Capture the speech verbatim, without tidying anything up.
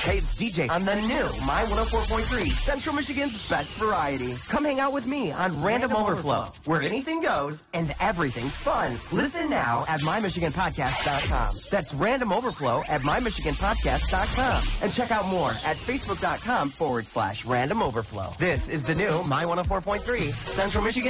Hey, it's D J on the new My one oh four point three, Central Michigan's best variety. Come hang out with me on Random, Random Overflow, Overflow, where anything goes and everything's fun. Listen now at my michigan podcast dot com. That's Random Overflow at my michigan podcast dot com. And check out more at facebook dot com forward slash Random Overflow. This is the new My one oh four point three, Central Michigan.